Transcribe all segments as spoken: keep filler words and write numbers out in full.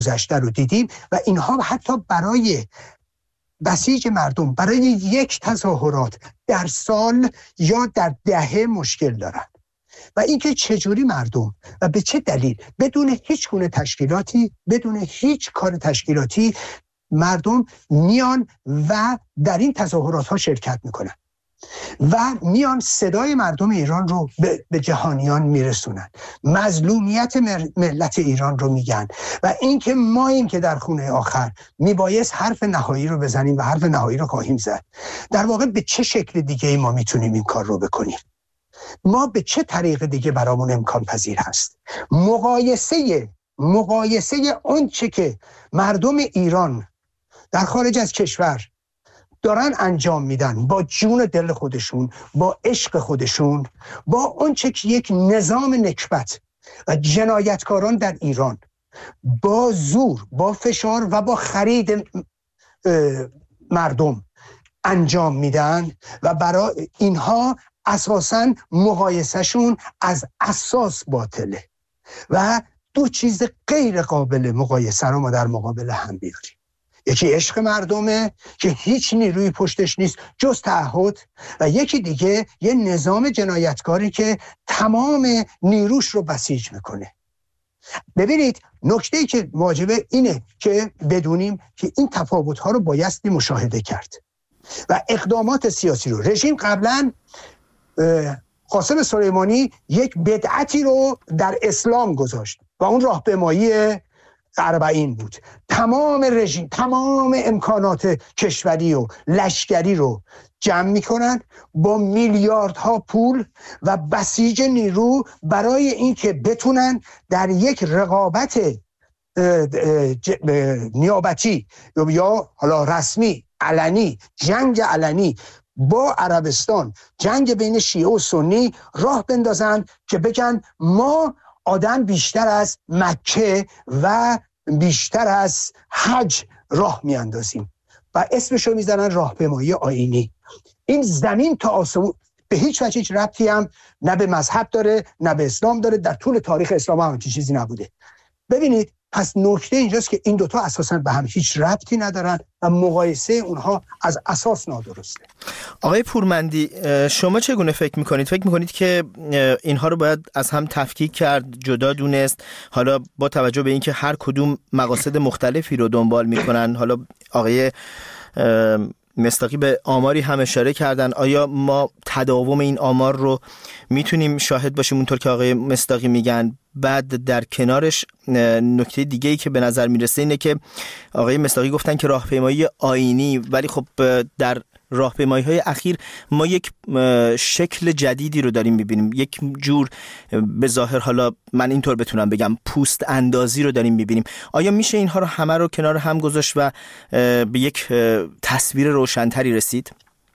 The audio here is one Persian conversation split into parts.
گذشته رو دیدیم و اینها حتی برای بسیج مردم برای یک تظاهرات در سال یا در دهه مشکل دارند. و اینکه چجوری مردم و به چه دلیل بدون هیچ گونه تشکیلاتی، بدون هیچ کار تشکیلاتی مردم میان و در این تظاهرات ها شرکت میکنن و میان صدای مردم ایران رو به, به جهانیان میرسونن، مظلومیت ملت ایران رو میگن و اینکه ماییم که در خونه آخر میبایست حرف نهایی رو بزنیم و حرف نهایی رو خواهیم زد. در واقع به چه شکل دیگه ای ما میتونیم این کار رو بکنیم؟ ما به چه طریق دیگه برامون امکان پذیر هست؟ مقایسه مقایسه اون چه که مردم ایران در خارج از کشور دارن انجام میدن با جون دل خودشون، با عشق خودشون، با اون چه که یک نظام نکبت و جنایتکاران در ایران با زور، با فشار و با خرید مردم انجام میدن و برای اینها اساساً مقایسهشون از اساس باطله و دو چیز غیر قابل مقایسه رو ما در مقابل هم بیاریم. یکی عشق مردمه که هیچ نیروی پشتش نیست جز تعهد و یکی دیگه یه نظام جنایتکاری که تمام نیروش رو بسیج میکنه. ببینید نکته‌ای که واجبه اینه که بدونیم که این تفاوت‌ها رو بایستی مشاهده کرد و اقدامات سیاسی رو رژیم قبلاً قاسم سلیمانی یک بدعتی رو در اسلام گذاشت و اون راهپیمایی اربعین بود. تمام رژیم، تمام امکانات کشوری و لشکری رو جمع میکنن با میلیاردها پول و بسیج نیرو برای اینکه بتونن در یک رقابت نیابتی یا حالا رسمی علنی، جنگ علنی با عربستان، جنگ بین شیعه و سنی راه بندازن که بگن ما آدم بیشتر از مکه و بیشتر از حج راه میاندازیم و اسمشو میزنن راهپیمایی آیینی. این زمین تا آسمون به هیچ وجه هیچ ربطی هم نه به مذهب داره نه به اسلام داره، در طول تاریخ اسلام هم چیزی نبوده. ببینید پس نکته اینجاست که این دوتا اساساً به هم هیچ ربطی ندارن و مقایسه اونها از اساس نادرسته. آقای پورمندی، شما چگونه فکر میکنید؟ فکر میکنید که اینها رو باید از هم تفکیک کرد، جدا دونست، حالا با توجه به اینکه هر کدوم مقاصد مختلفی رو دنبال میکنن؟ حالا آقای مصداقی به آماری هم اشاره کردن، آیا ما تداوم این آمار رو میتونیم شاهد باشیم اونطور که آقای مصداقی میگن؟ بعد در کنارش نکته دیگه‌ای که به نظر میرسه اینه که آقای مصداقی گفتن که راهپیمایی آیینی، ولی خب در راهپیمایی‌های اخیر ما یک شکل جدیدی رو داریم می‌بینیم، یک جور به ظاهر، حالا من اینطور بتونم بگم، پوست اندازی رو داریم می‌بینیم. آیا میشه اینها رو همه رو کنار هم گذاشت و به یک تصویر روشن‌تری رسید؟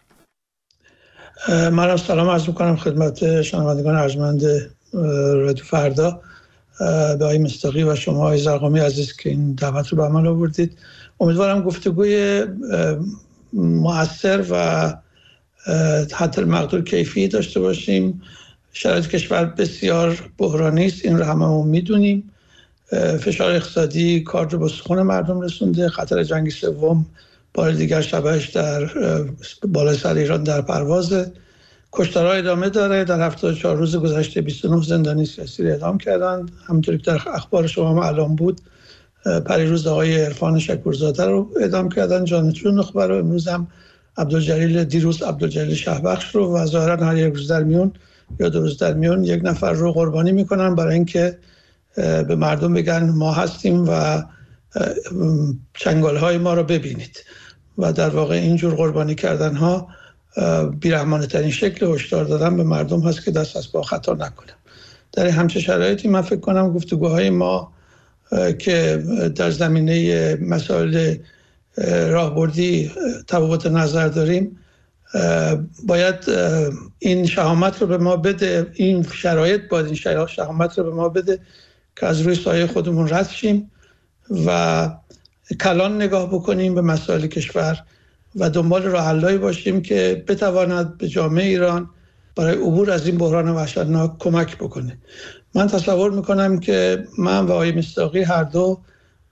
من سلام عرض می‌کنم خدمت شنوندگان ارجمند رادیو فردا، به آقای مصداقی و شما آقای زرقامی عزیز که این دعوت رو به عمل آوردید. امیدوارم گفتگوی مؤثر و حتی المقدور کیفی داشته باشیم. شرایط کشور بسیار بحرانی است، این رو هممون میدونیم. فشار اقتصادی کار رو به سخون مردم رسونده. خطر جنگ سوم بار دیگر شبهش در بالای سر ایران در پروازه. کشتارها ادامه داره. در هفتاد و چهار روز گذشته بیست و نه زندانی سیاسی رو اعدام کردند. همونطوری که در اخبار شما هم اعلام بود، پریروز آقای عرفان شکورزاده رو اعدام کردن، جانشین نخبه رو. امروز هم عبدالجلیل، دیروز عبدالجلیل شهبخش رو، و ظاهرا هر یک روز در میون یا دو روز در میون یک نفر رو قربانی میکنن برای اینکه به مردم بگن ما هستیم و چنگالهای ما رو ببینید. و در واقع اینجور قربانی کردن ها بیرحمانه ترین شکل هشدار دادن به مردم هست که دست از پا خطا نکنن. در همچه شرایطی من فکر کنم گفتگوهای ما که در زمینه مسائل راهبردی تفاوت نظر داریم باید این شهامت رو به ما بده، این شرایط باید این شهامت رو به ما بده که از روی سایه خودمون رد شیم و کلان نگاه بکنیم به مسائل کشور و دنبال راه حل‌هایی باشیم که بتواند به جامعه ایران برای عبور از این بحران وحشتناک کمک بکنه. من تصور میکنم که من و آقای مصداقی هر دو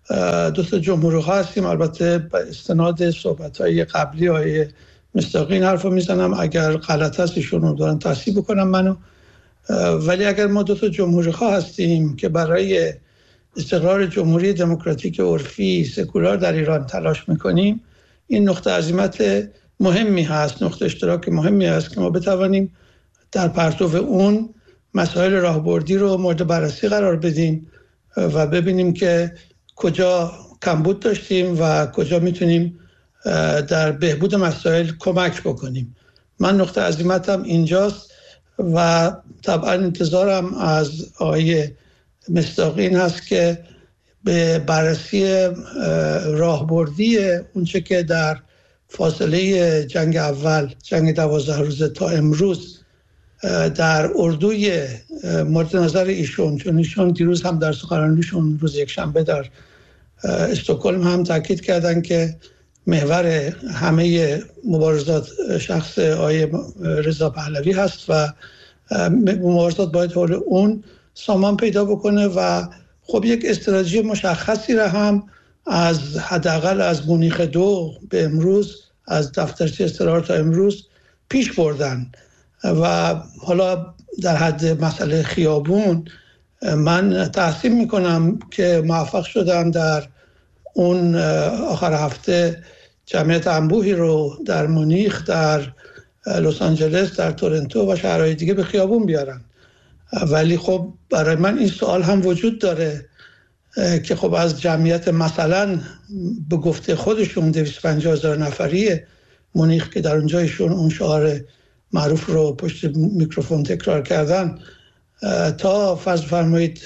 دو تا جمهوری‌خواه هستیم. البته به استناد صحبت‌های قبلی های مصداقی این حرفو میزنم، اگر غلط هست ایشون دارن تصحیح بکنم منو. ولی اگر ما دو تا جمهوری‌خواه هستیم که برای استقرار جمهوری دموکراتیک عرفی سکولار در ایران تلاش میکنیم، این نقطه عزیمت مهمی هست، نقطه اشتراک مهمی هست که ما بتوانیم در پرتو اون مسائل راهبردی رو مورد بررسی قرار بدیم و ببینیم که کجا کمبود داشتیم و کجا میتونیم در بهبود مسائل کمک بکنیم. من نقطه عزیمتم اینجاست و طبعا انتظارم از آقای مصداقی این هست که به بررسی راهبردی اونچه که در فاصله جنگ اول، جنگ دوازده روزه تا امروز در اردوی مورد نظر ایشون، چون ایشون دیروز هم در سخنرانیشون روز یکشنبه در استکهلم هم تاکید کردن که محور همه مبارزات شخص آقای رضا پهلوی هست و مبارزات باید حول اون سامان پیدا بکنه و خب یک استراتژی مشخصی را هم از حداقل از مونیخ دو به امروز، از دفترچه استقرار تا امروز پیش بردن و حالا در حد مسئله خیابون من تحسین میکنم که موفق شدن در اون آخر هفته جمعیت انبوهی رو در مونیخ، در لس آنجلس، در تورنتو و شهرهای دیگه به خیابون بیارن. ولی خب برای من این سوال هم وجود داره که خب از جمعیت مثلا به گفته خودشون دویست و پنجاه هزار نفری مونیخ که در اونجا ایشون اون شعار معروف رو پشت میکروفون تکرار کردن، تا فرض فرمایید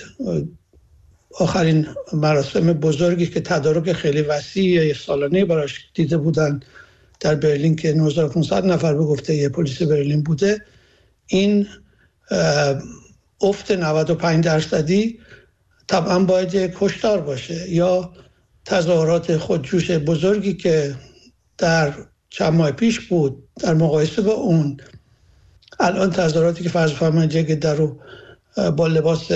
آخرین مراسم بزرگی که تدارک خیلی وسیع سالانه براش دیده بودن در برلین که نه هزار و پانصد نفر به گفته یه پلیس برلین بوده، این افت نود و پنج درصدی طبعا باید کشتار باشه. یا تظاهرات خودجوش بزرگی که در چند ماه پیش بود، در مقایسه با اون الان تظاهراتی که فرض فرمایید یک در رو با لباس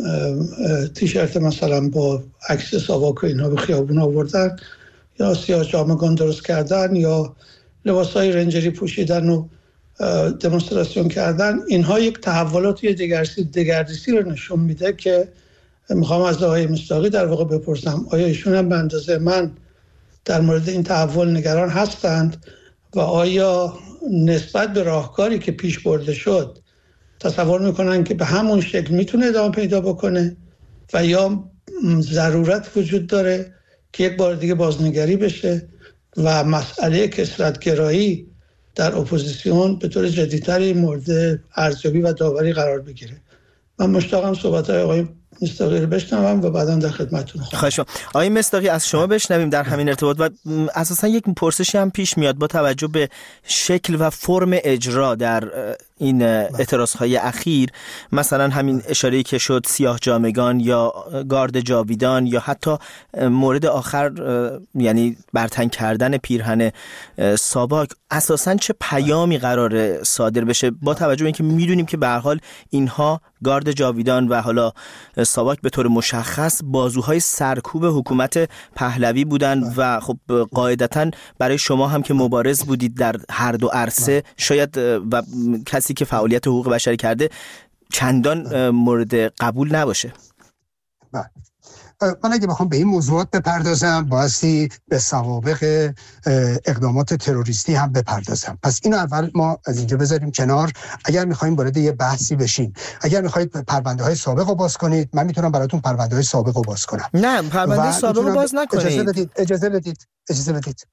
تیشرت مثلا با عکس ساواک و اینها به خیابون آوردن، یا سیاه جامگان درست کردن، یا لباسای رنجری پوشیدن و دمونستراسیون کردن، اینها یک تحولات یا دگردیسی دگردیسی رو نشون میده که میخوام از آقای مصداقی در واقع بپرسم آیا ایشون هم به اندازه من در مورد این تحول نگران هستند و آیا نسبت به راهکاری که پیش برده شد تصور میکنن که به همون شکل میتونه ادامه پیدا بکنه و یا ضرورت وجود داره که یک بار دیگه بازنگری بشه و مسئله کثرت‌گرایی در اپوزیسیون به طور جدی‌تری مورد ارزیابی و داوری قرار بگیره. من مشتاقم صحبت‌های آقای مصداقی رو بشنوم و بعداً در خدمتتون خواهم. خواهش می‌کنم. آقای مصداقی از شما بشنویم در همین ارتباط و اساساً یک پرسشی هم پیش میاد با توجه به شکل و فرم اجرا در این اعتراضهای اخیر، مثلا همین اشاره‌ای که شد سیاه جامگان یا گارد جاویدان یا حتی مورد آخر یعنی برتن کردن پیرهن ساواک، اساساً چه پیامی قراره صادر بشه با توجه به اینکه میدونیم که به هر حال اینها گارد جاویدان و حالا ساواک به طور مشخص بازوهای سرکوب حکومت پهلوی بودن و خب قاعدتاً برای شما هم که مبارز بودید در هر دو عرصه شاید و کسی که فعالیت حقوق بشری کرده چندان مورد قبول نباشه. بله. من اگه بخوام به این موضوعات بپردازم بایستی به سوابق اقدامات تروریستی هم بپردازم. پس اینو اول ما از اینجا بذاریم کنار. اگر میخوایم وارد یه بحثی بشین، اگر میخواید پرونده های سابق رو باز کنید، من میتونم براتون پرونده های سابق رو باز کنم. نه پرونده سابق رو باز نکنید. اجازه بدید اجازه بدید اجازه بدید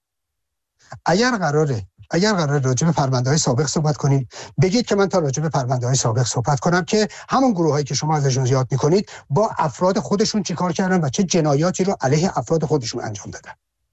اگر قراره اگر قرار راجع به پرونده‌های سابق صحبت کنیم، بگید که من تا راجع به پرونده‌های سابق صحبت کنم که همون گروهایی که شما ازشون یاد می‌کنید با افراد خودشون چیکار کردن و چه جنایاتی رو علیه افراد خودشون انجام دادن.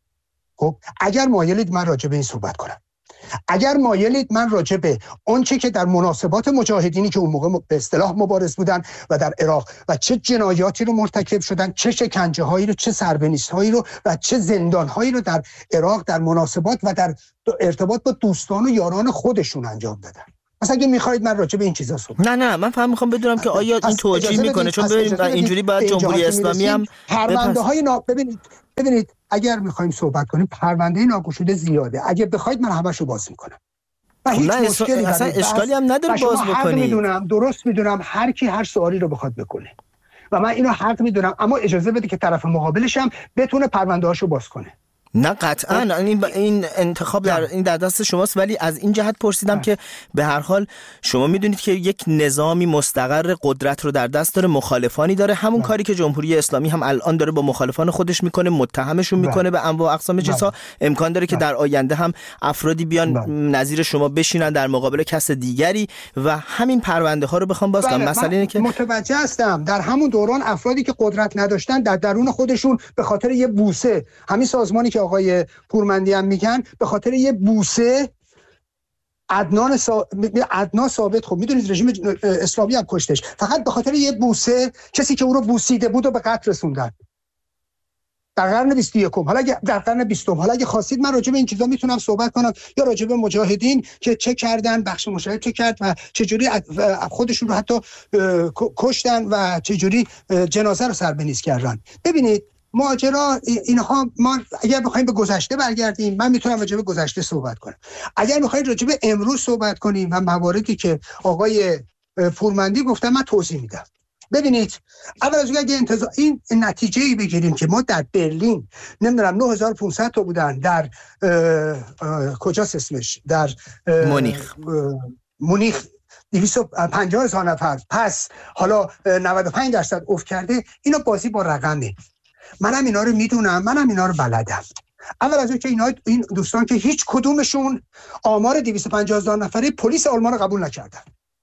خب اگر مایلید من راجع به این صحبت کنم، اگر مایلید من راجع به اون چه که در مناسبات مجاهدینی که اون موقع به اصطلاح مبارز بودن و در عراق و چه جنایاتی رو مرتکب شدن، چه شکنجه‌هایی رو، چه سربنیست‌هایی رو و چه زندان‌هایی رو در عراق در مناسبات و در ارتباط با دوستان و یاران خودشون انجام دادن. مثلا اگه میخواید من راجع به این چیزا صحبت نه نه من فهم میخوام بدونم که آیا این توجیه میکنه، چون ببینید اینجوری باید جمهوری اسلامی هم پرونده های نا... ببینید ببینید اگر میخوایم صحبت کنیم پرونده ناگشوده زیاده، اگه بخواید من همشو باز میکنم. نه اصلا, اصلا اشکالی هم نداره باز بکنید. میدونم درست میدونم هر کی هر سوالی رو بخواد بکنه و من اینو حق میدونم، اما اجازه بده که طرف مقابلش هم بتونه پرونده هاشو باز کنه. نه قطعاً این این انتخاب در این در دست شماست، ولی از این جهت پرسیدم نه. که به هر حال شما میدونید که یک نظامی مستقر قدرت رو در دست داره، مخالفانی داره، همون نه. کاری که جمهوری اسلامی هم الان داره با مخالفان خودش میکنه، متهمشون میکنه به انواع اقسام چیزها. امکان داره که در آینده هم افرادی بیان نظیر شما بشینن در مقابل کس دیگری و همین پرونده ها رو بخوام باز کنن. مسئله اینه که متوجه هستم در همون دوران افرادی که قدرت نداشتن در درون خودشون به خاطر یه بوسه، همین سازمانی که آقای پورمندی هم میگن، به خاطر یه بوسه عدنان سا... عدنان ثابت، خب میدونید رژیم اسلامی هم کشتش، فقط به خاطر یه بوسه کسی که او رو بوسیده بود و به قتل رسوندن در قرن بیست و یکم. حالا در قرن بیستم حالا اگه خواستید من راجع به این چیزا میتونم صحبت کنم، یا راجع به مجاهدین که چه کردن، بخش مشاهد چه کرد و چه جوری خودشون رو حتی کشتن و چه جوری جنازه رو سر به نیست کردن. ببینید ماجرا اینها، ما اگر بخوایم به گذشته برگردیم من میتونم راجع به گذشته صحبت کنم، اگر میخوایم راجع به امروز صحبت کنیم و مواردی که آقای پورمندی گفتن من توضیح میدم. ببینید اول از اون اگه انتظار این نتیجه‌ای بگیریم که ما در برلین نمیدونم نه هزار و پانصد تا بودن، در کجاست اسمش، در مونیخ مونیخ دویست و پنجاه هزار نفر، پس حالا نود و پنج درصد افت کرده، اینا بازی با رقمه. منم اینا رو میدونم، منم اینا رو بلدم. اول از اون که اینا این دوستان که هیچ کدومشون آمار دویست و پنجاه هزار نفره پلیس آلمان رو قبول نکردن،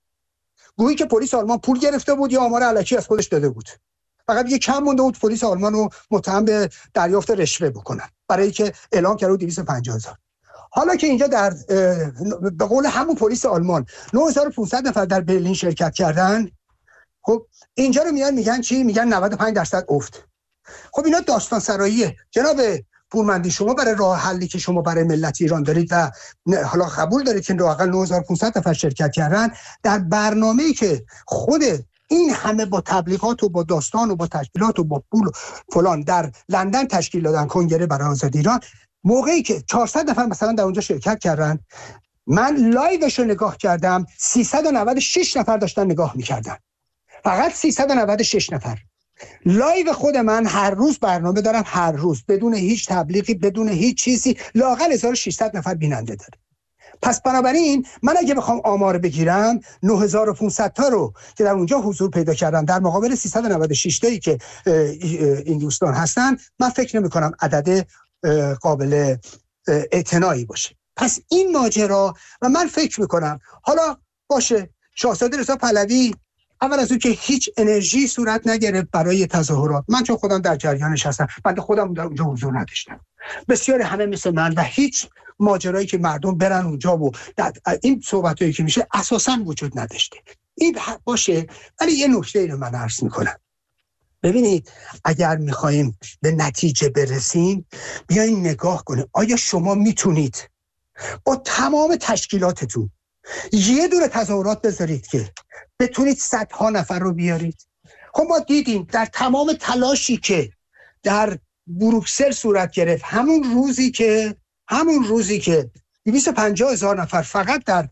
گویی که پلیس آلمان پول گرفته بود یا آمار الکی از خودش داده بود، فقط یه کم مونده بود پلیس آلمان رو متهم به دریافت رشوه بکنن برای که اعلام کرده دویست و پنجاه هزار. حالا که اینجا در به قول همون پلیس آلمان نه هزار و پانصد نفر در برلین شرکت کردن، خب اینجا رو میان میگن چی؟ میگن نود و پنج درصد افت. خب اینا داستان سراییه. جناب پورمندی، شما برای راه حلی که شما برای ملت ایران دارید و حالا قبول دارید که حداقل نه هزار و پانصد نفر شرکت کردن در برنامه‌ای که خود این همه با تبلیغات و با داستان و با تشکیلات و با پول و فلان در لندن تشکیل دادن کنگره برای آزادی ایران، موقعی که چهارصد نفر مثلا در اونجا شرکت کردن، من لایوش رو نگاه کردم، سیصد و نود و شش نفر داشتن نگاه می‌کردن، فقط سیصد و نود و شش نفر. لایو خود من هر روز برنامه دارم، هر روز بدون هیچ تبلیغی، بدون هیچ چیزی، لااقل هزار و ششصد نفر بیننده داره. پس بنابراین من اگه بخوام آمار بگیرم نه هزار و پانصد تا رو که در اونجا حضور پیدا کردم در مقابل سیصد و نود و شش تایی که این دوستان هستن، من فکر نمی کنم عدد قابل اعتنایی باشه. پس این ماجرا و من فکر میکنم حالا باشه شاهزاده رضا پهلوی اول از اون که هیچ انرژی صورت نگرفت برای تظاهرات، من چون خودم در جریانش هستم، من خودم در اونجا حضور نداشتم، بسیار همه مثل من و هیچ ماجرایی که مردم برن اونجا و این صحبتایی که میشه اساساً وجود نداشته. این باشه، ولی یه نکته رو من عرض میکنم. ببینید اگر میخوایم به نتیجه برسیم بیاین نگاه کنیم آیا شما میتونید با تمام تشکیلاتتون یه دونه تظاهرات بذارید که بتونید صدها نفر رو بیارید؟ خب ما دیدیم در تمام تلاشی که در بروکسل صورت گرفت، همون روزی که همون روزی که دویست و پنجاه هزار نفر فقط در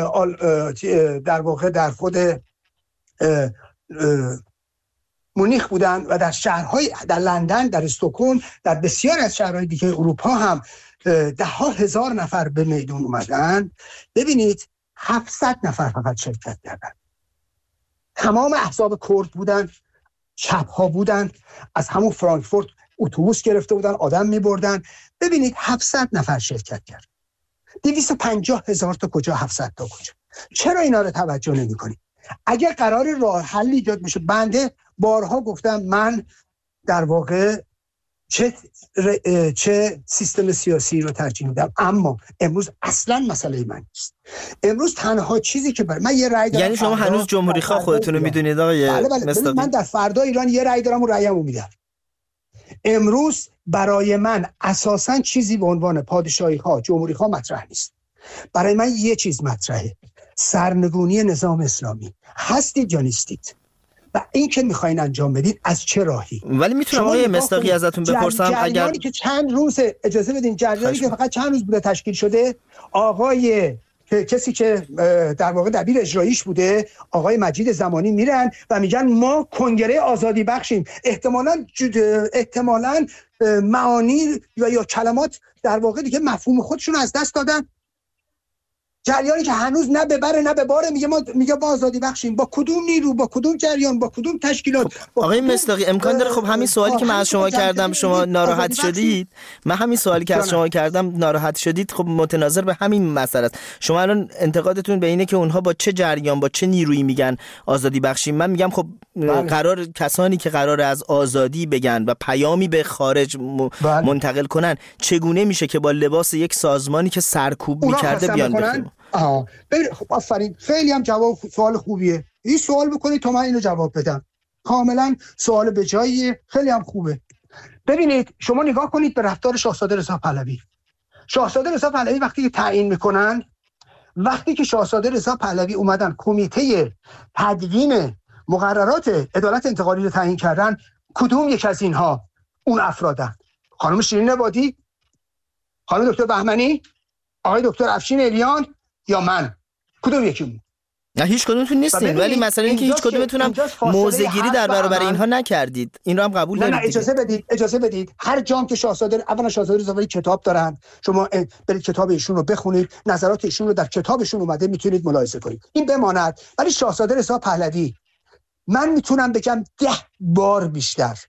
در واقع در خود مونیخ بودن و در شهرهای در لندن، در استکهلم، در بسیار از شهرهای دیگه اروپا هم ده ها هزار نفر به میدون اومدن، ببینید هفتصد نفر فقط شرکت کردن. تمام احزاب کرد بودن، چپ ها بودن، از همون فرانکفورت اتوبوس گرفته بودن، آدم می بردن. ببینید هفتصد نفر شرکت کرد. دویست و پنجاه هزار تا کجا، هفتصد تا کجا؟ چرا اینا رو توجه نمی کنید؟ اگر قرار راه حل ایجاد بشه، بنده بارها گفتم من در واقع چه چه سیستم سیاسی رو ترجیح میدم، اما امروز اصلا مسئله من نیست. امروز تنها چیزی که برای من یه رأی دارم. یعنی شما هنوز جمهوری خواه خودتون رو میدونید آقای بله بله مستقیم؟ من در فردا ایران یه رأی دارم و رأیمو میدم. امروز برای من اساساً چیزی به عنوان پادشاهی ها، جمهوری ها مطرح نیست. برای من یه چیز مطرحه، سرنگونی نظام اسلامی. هستید یا نیستید؟ و این که میخواین انجام بدید از چه راهی؟ ولی میتونم آقای مصداقی ازتون بپرسم اگر که چند روز اجازه بدین، جریانی که فقط چند روز بوده تشکیل شده، آقای کسی که در واقع دبیر اجراییش بوده آقای مجید زمانی میرن و میگن ما کنگره آزادی بخشیم. احتمالاً احتمالاً معانی یا یا کلمات در واقع دیگه مفهوم خودشون از دست دادن. جریانی که هنوز نه به بره نه به باره میگه ما میگه با آزادی بخشیم. با کدوم نیرو، با کدوم جریان، با کدوم تشکیلات؟ خب آقای مصداقی امکان داره خب همین سوالی که من از شما کردم شما ناراحت شدید، من همین سوالی که از شما کردم ناراحت شدید، خب متناظر به همین مسئله است. شما الان انتقادتون به اینه که اونها با چه جریان با چه نیرویی میگن آزادی بخشیم. من میگم خب بله. قرار کسانی که قرار از آزادی بگن و پیامی به خارج م... بله. منتقل کنن، چگونه میشه که با لباس یک سازمانی که سرکوب میکرده بیان بخوام؟ آها ببین خب آفرین، خیلی هم جواب سوال خوبیه. این سوال بکنید تا من اینو جواب بدم. کاملا سوال به جاییه، خیلی هم خوبه. ببینید شما نگاه کنید به رفتار شاهزاده رضا پهلوی. شاهزاده رضا پهلوی وقتی که تعیین میکنن، وقتی که شاهزاده رضا پهلوی اومدن کمیته تدوین مقررات عدالت انتقالی رو تعیین کردن، کدوم یک از اینها اون افرادن؟ خانم شیرین عبادی، خانم دکتر بهمنی، آقای دکتر افشین الیان یا من؟ کدوم یکی؟ نه هیچ کدومتون نیستین، ولی مثلا اینکه هیچ کدومتون هم موضع‌گیری در برابر اینها نکردید، این رو هم قبول دارید؟ نه نه اجازه بدید اجازه بدید اجازه جام که شاهزاده، اولا شاهزاده رضا کتاب دارن، شما برید کتاب ایشون رو بخونید، نظرات ایشون رو در کتابشون اومده میتونید ملاحظه کنید، این بماند. ولی شاهزاده رضا پهلوی من میتونم بگم ده بار بیشتر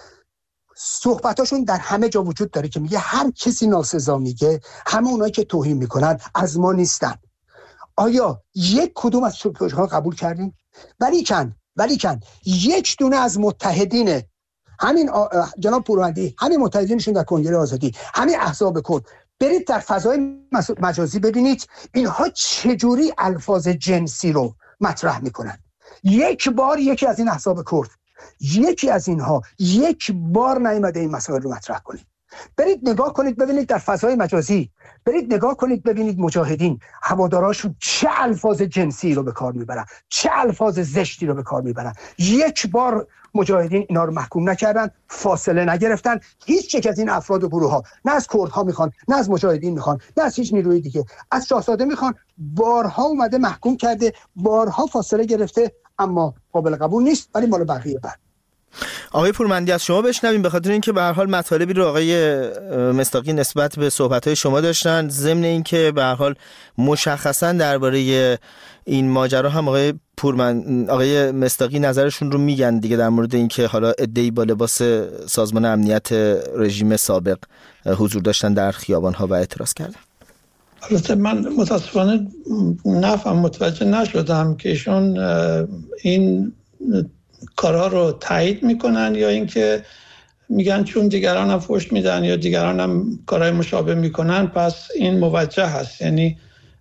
صحبتاشون در همه جا وجود داره که میگه هر کسی ناسزا میگه، همه اونایی که توهین میکنن از ما نیستن. آیا یک کدوم از شما قبول کردین؟ ولیکن ولیکن یک دونه از متحدین همین جناب پوروندی، همین متحدینشون در کنگره آزادی، همین احزاب کرد، برید در فضای مجازی ببینید اینها چجوری الفاظ جنسی رو مطرح میکنن. یک بار یکی از این احزاب کرد، یکی از اینها یک بار نیامده این مسائل رو مطرح کنید. برید نگاه کنید ببینید در فضای مجازی، برید نگاه کنید ببینید مجاهدین هواداراشون چه الفاظ جنسی رو به کار میبرن، چه الفاظ زشتی رو به کار میبرن. یک بار مجاهدین اینا رو محکوم نکردن، فاصله نگرفتن. هیچ یک از این افراد و گروه ها نه از کردها میخوان، نه از مجاهدین میخوان، نه از هیچ نیروی دیگه، از شاهزاده میخوان. بارها اومده محکوم کرده، بارها فاصله گرفته، اما قابل قبول نیست. ولی مال بقیه بعد. آقای پورمندی از شما بشنویم، به خاطر اینکه به هر حال مطالبی رو آقای مصداقی نسبت به صحبت‌های شما داشتن، ضمن اینکه به هر حال مشخصا درباره این ماجرا هم آقای پورمند آقای مصداقی نظرشون رو میگن دیگه، در مورد اینکه حالا عده‌ای با لباس سازمان امنیت رژیم سابق حضور داشتن در خیابان‌ها و اعتراض کردن. البته من متاسفانه نفهم متوجه نشدم که ایشون این کارها رو تایید میکنن یا اینکه میگن چون دیگران هم فحش میدن یا دیگران هم کارهای مشابه میکنن پس این موجه هست. یعنی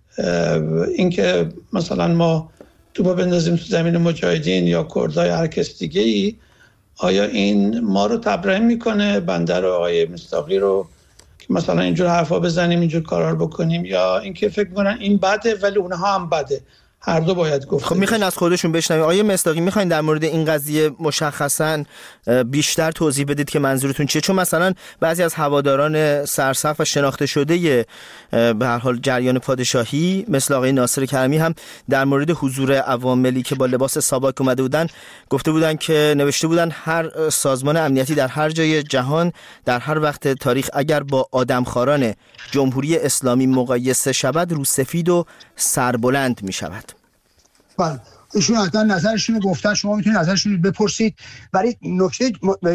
اینکه مثلا ما توپو بندازیم تو زمین مجاهدین یا کردای هر کس دیگه ای، آیا این ما رو تبرئه میکنه، بنده رو، آقای مصداقی رو، که مثلا اینجور حرفا بزنیم، اینجور کارا رو بکنیم، یا اینکه فکر میکنن این بده ولی اونها هم بده؟ هر دو باید گفت. خب میخواین از خودشون بشنویم. آقای مصداقی میخواین در مورد این قضیه مشخصاً بیشتر توضیح بدید که منظورتون چیه؟ چون مثلا بعضی از هواداران سرسخت و شناخته شده به هر حال جریان پادشاهی مثل آقای ناصر کرمی هم در مورد حضور عواملی که با لباس ساواک اومده بودن گفته بودن که نوشته بودن هر سازمان امنیتی در هر جای جهان در هر وقت تاریخ اگر با آدمخواران جمهوری اسلامی مقایسه شود رو سفید و سربلند می شود. بله ایشون حتما نظرشون رو گفتن، شما میتونید نظرشون رو بپرسید. ولی نکته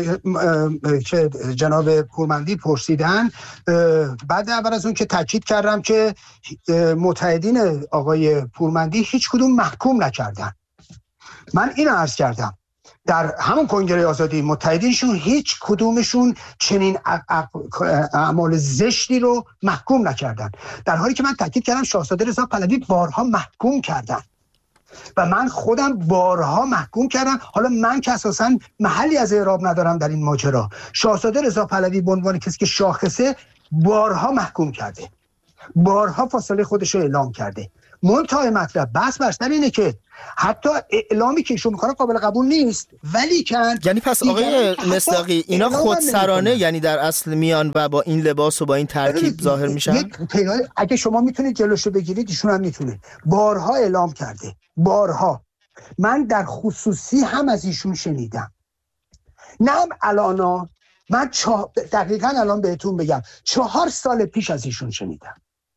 که جناب پورمندی پرسیدن، بعد اول از اون که تاکید کردم که متحدین آقای پورمندی هیچ کدوم محکوم نکردن. من اینو عرض کردم در همون کنگره آزادی متحدینشون هیچ کدومشون چنین اعمال زشتی رو محکوم نکردن، در حالی که من تاکید کردم شاهزاده رضا پهلوی بارها محکوم کردن و من خودم بارها محکوم کردم. حالا من که اساساً محلی از اعراب ندارم در این ماجرا، شاهزاده رضا پهلوی به عنوان کسی که شاخصه بارها محکوم کرده، بارها فاصله خودش رو اعلام کرده، منتهای مطلب بس بر اینه که حتی اعلامی که ایشون میکنه قابل قبول نیست، ولی کن یعنی پس آقای مصداقی اینا خودسرانه یعنی در اصل میان و با این لباس و با این ترکیب ظاهر میشن؟ اگه شما میتونید جلوشو بگیرید ایشون هم میتونه. بارها اعلام کرده، بارها. من در خصوصی هم از ایشون شنیدم، نه هم الانا، من چه... دقیقاً الان بهتون بگم چهار سال پیش از ایشون شنیدم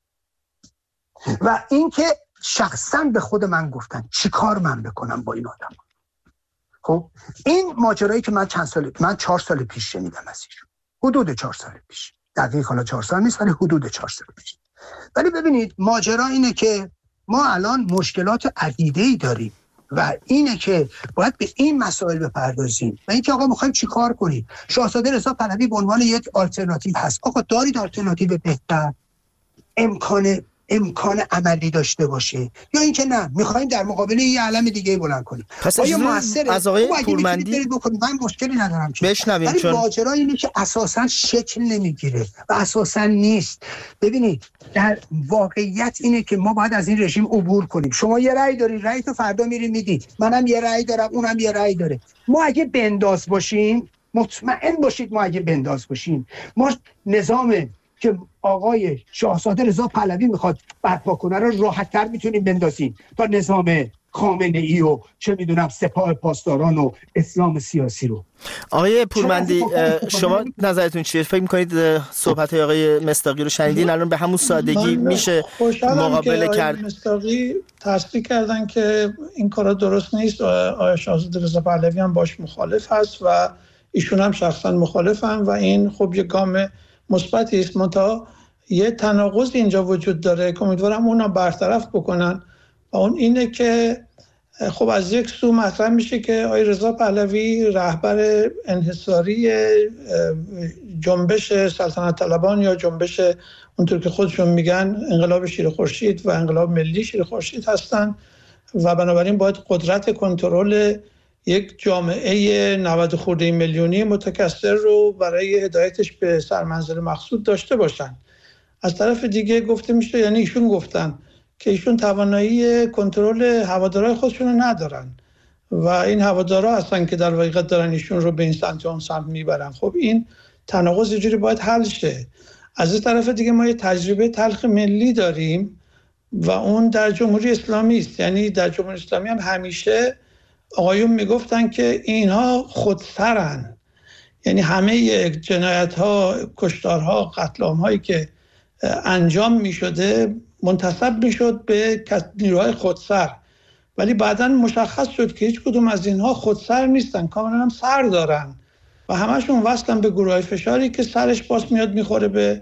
و اینکه شخصاً به خود من گفتن چی کار من بکنم با این آدم. خب این ماجرایی که من چند سال من چهار سال پیش شنیدم از ایشون، حدود چهار سال پیش، دقیق حالا چهار سال نیست ولی حدود چهار سال پیش. ولی ببینید ماجرا اینه که ما الان مشکلات عدیده‌ای داریم و اینه که باید به این مسائل بپردازیم و اینکه آقا می‌خوایم چی کار کنیم. شاهزاده رضا پهلوی به عنوان یک آلترناتیو هست. آقا دارید آلترناتیو بهتر، امکان امکان عملی داشته باشه، یا اینکه نه میخوایم در مقابل یه علم دیگه بلند کنیم. پس آیا موثره؟ از آقای پورمندی من مشکلی ندارم که بشنویم، ولی چون ماجرا اینه که اساساً شکل نمیگیره و اساساً نیست. ببینید در واقعیت اینه که ما باید از این رژیم عبور کنیم. شما یه رأی داری، رأی تو فردا میری میدی، منم یه رأی دارم، اونم یه رأی داره. ما اگه بنداز باشیم، مطمئن باشید ما اگه بنداز باشیم، ما نظام که آقای شاهزاده رضا پهلوی میخواد برپا کنه رو راحت‌تر میتونیم بندازیم تا نظام خامنه‌ای و چه میدونم سپاه پاسداران و اسلام سیاسی رو. آقای پورمندی شما نظرتون چیه؟ فکر میکنید صحبت آقای مصداقی رو شنیدین؟ الان به همون سادگی میشه مقابله کرد؟ مصداقی تصدیق کردن که این کارا درست نیست. آقای شاهزاده رضا پهلوی هم باش مخالف هست و ایشون هم شخصا مخالفن و این خب یک گام مثبتی است. منتها یه تناقض اینجا وجود داره که امیدوارم اونا برطرف بکنن و اون اینه که خب از یک سو مطرح میشه که آقای رضا پهلوی رهبر انحصاری جنبش سلطنت طلبان یا جنبش اونطور که خودشون میگن انقلاب شیر خورشید و انقلاب ملی شیر خورشید هستن و بنابراین باید قدرت کنترل یک جامعه نود خورده میلیونی متکثر رو برای هدایتش به سرمنزل مقصود داشته باشن. از طرف دیگه گفته میشه، یعنی ایشون گفتن که ایشون توانایی کنترل هوادارهای خودشون رو ندارن و این هوادارها هستن که در واقع دارن ایشون رو به این سمت و اون سمت میبرن. خب این تناقض یه جوری باید حل شه. از این طرف دیگه ما یه تجربه تلخ ملی داریم و اون در جمهوری اسلامی است. یعنی در جمهوری اسلامی هم همیشه آقایون میگفتن که اینها خودسرن، یعنی همه جنایت‌ها، کشتارها، قتل‌عام‌هایی که انجام می‌شده منتسب می‌شد به نیروهای خودسر، ولی بعداً مشخص شد که هیچ کدوم از اینها خودسر نیستن، کاملاً هم سر دارن و همشون وصلن به گروه‌های فشاری که سرش باز میاد میخوره به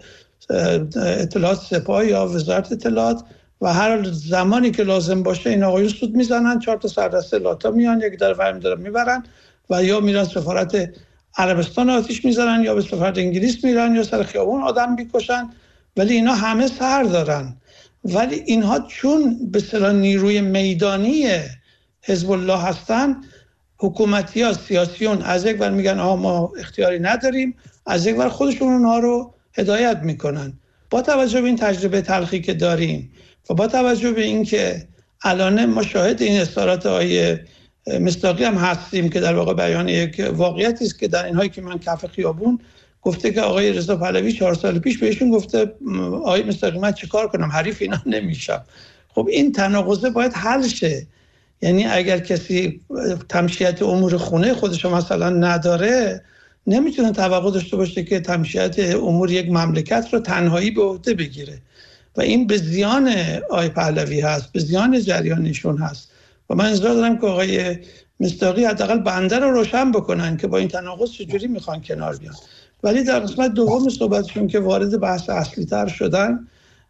اطلاعات سپاه یا وزارت اطلاعات و هر زمانی که لازم باشه این آقایون سود میزنن، چهار تا سردسته لاتا میان یک در ور میدارن میبرن و یا میرن سفارت عربستان آتیش میزنن یا به سفارت انگلیس میرن یا سر خیابون آدم میکشن، ولی اینا همه سر دارن. ولی اینها چون به اصطلاح نیروی میدانی حزب الله هستن، حکومتی ها سیاسیون از یک ور میگن آها ما اختیاری نداریم، از یک ور خودشون اونها رو هدایت میکنن. با توجه به این تجربه تلخی که داریم و با توجه به این که الان ما شاهد این اظهارات آقای مصداقی هم هستیم که در واقع بیان یک واقعیتی است که در اینهایی که من کف خیابون گفته که آقای رضا پهلوی چهار سال پیش بهشون گفته آقای مصداقی من چه کار کنم، حریف اینا نمیشم. خب این تناقضه باید حل شه. یعنی اگر کسی تمشیت امور خونه خودش مثلا نداره، نمیتونه توقع داشته باشه که تمشیت امور یک مملکت رو تنهایی به عهده بگیره و این به زیان آقای پهلوی هست، به زیان جریانشون هست و من انتظار دارم که آقای مصداقی حداقل بنده رو روشن بکنن که با این تناقض چجوری میخوان کنار بیان. ولی در قسمت دوم صحبتشون که وارد بحث اصلی تر شدن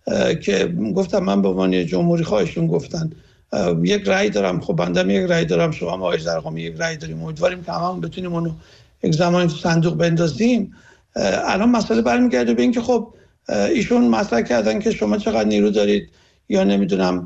که گفتم من به عنوان جمهوری خواهشون گفتن یک رأی دارم، خب بنده یک رأی دارم، شما آقای زرقامی یک رأی داریم، امیدواریم که هممون بتونیم اونو یک زمانی تو صندوق بندازیم. الان مسئله برمیگرده به این که خب ایشون مطرح کردن که شما چقدر نیرو دارید یا نمیدونم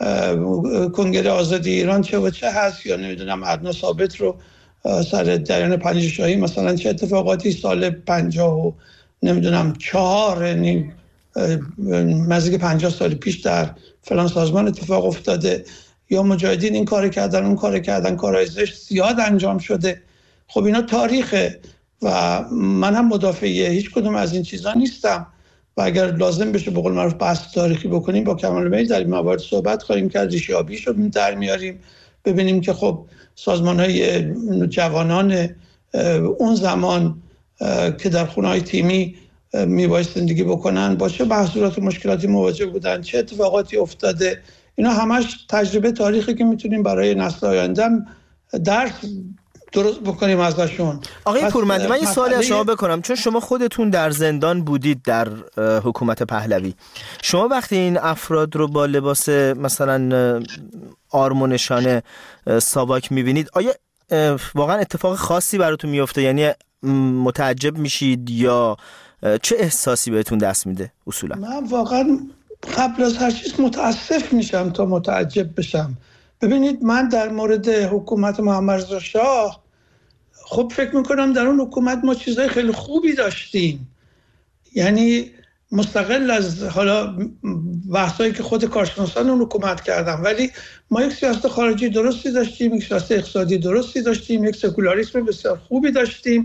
کنگره آزادی ایران چه و چه هست یا نمیدونم ادنا ثابت رو سر جریان پنجشاهی مثلا چه اتفاقاتی سال پنجاه و نمیدونم چهار نزدیک پنجاه سال پیش در فلان سازمان اتفاق افتاده، یا مجاهدین این کار کردن اون کار کردن، کارهای زشت زیاد انجام شده. خب اینا تاریخه و من هم مدافع هیچ کدوم از این چیزا نیستم و اگر لازم بشه به قول معروف بحث تاریخی بکنیم با کمال میل در این موارد صحبت خواهیم کرد، ریشه‌یابیش رو در میاریم، ببینیم که خب سازمان‌های جوانان اون زمان که در خونه‌های تیمی میبایست زندگی بکنن با چه محصولات و مشکلاتی مواجه بودن، چه اتفاقاتی افتاده، اینا همش تجربه تاریخی که میتونیم برای نسل آینده درس درست بکنیم ازشون. آقای پورمندی من یه سوالی از شما بکنم، چون شما خودتون در زندان بودید در حکومت پهلوی، شما وقتی این افراد رو با لباس مثلا آرمونشان ساواک میبینید، آیا واقعا اتفاق خاصی براتون میفته؟ یعنی متعجب میشید یا چه احساسی بهتون دست میده اصولا؟ من واقعا قبل از هر چیز متاسف میشم تا متعجب بشم. ببینید من در مورد حکومت محمد رضا شاه خب فکر میکنم در اون حکومت ما چیزای خیلی خوبی داشتیم، یعنی مستقل از حالا بحثایی که خود کارشناسان اون حکومت کردن، ولی ما یک سیاست خارجی درستی داشتیم، یک سیاست اقتصادی درستی داشتیم، یک سکولاریسم بسیار خوبی داشتیم،